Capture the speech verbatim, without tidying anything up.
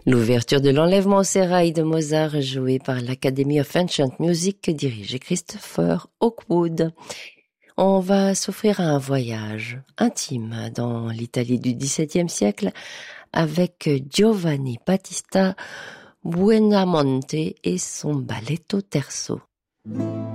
L'ouverture de l'Enlèvement au sérail de Mozart, jouée par l'Academy of Ancient Music, dirigé Christopher Hawkwood. On va s'offrir un voyage intime dans l'Italie du dix-septième siècle avec Giovanni Battista Buonamante et son balletto terzo.